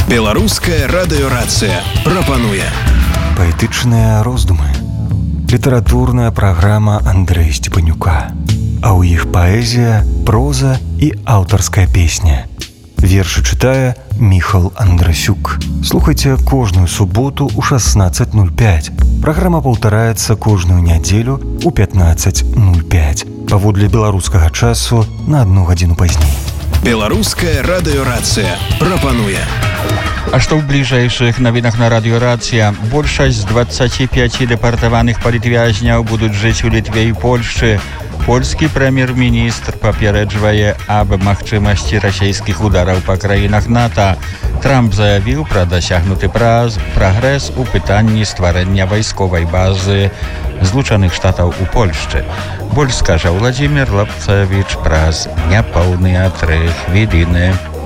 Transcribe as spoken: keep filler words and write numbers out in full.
Беларуская радыёрацыя прапануе паэтычныя роздумы. Літаратурная праграма Андрэя Степанюка. А ў іх паэзія, проза і аўтарская песня. Вершы чытае Міхал Андрасюк. Слухайце кожную суботу ў шаснаццаць нуль пяць. Праграма паўтараецца кожную нядзелю ў пятнаццаць нуль пяць. Паводле беларускага часу на адну гадзіну пазней. Беларуская радыёрацыя прапануе. А што ў бліжэйшых навінах на радыёрацыя? Большасць з дваццаці пяці дэпартаваных палітвязняў будуць жыць у Літве і Польшчы. Польскі прэм'ер-міністр папереджвае аб магчымасці расійскіх удараў па краінах НАТО. Трамп заявіў пра дасягнуты прагрэс у пытанні стварэння вайсковай базы Злучаных Штатаў у Польшчы. Больш скажа Владзімір Лапцавіч праз няпоўныя тры хвіліны.